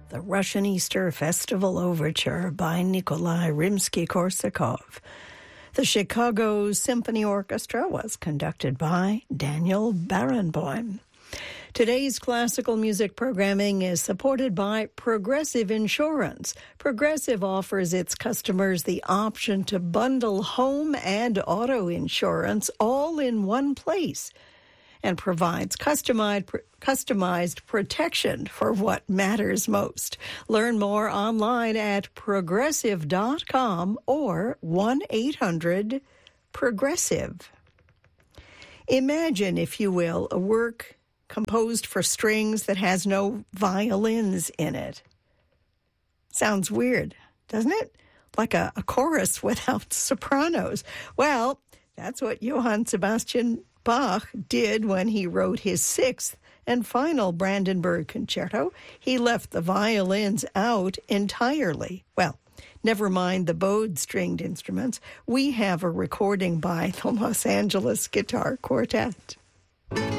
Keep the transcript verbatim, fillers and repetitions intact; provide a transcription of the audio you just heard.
the Russian Easter Festival Overture by Nikolai Rimsky-Korsakov. The Chicago Symphony Orchestra was conducted by Daniel Barenboim. Today's classical music programming is supported by Progressive Insurance. Progressive offers its customers the option to bundle home and auto insurance all in one place and provides customized, customized protection for what matters most. Learn more online at progressive dot com or one eight hundred progressive. Imagine, if you will, a work composed for strings that has no violins in it. Sounds weird, doesn't it? Like a, a chorus without sopranos. Well, that's what Johann Sebastian Bach did when he wrote his sixth and final Brandenburg Concerto. He left the violins out entirely. Well, never mind the bowed stringed instruments. We have a recording by the Los Angeles Guitar Quartet.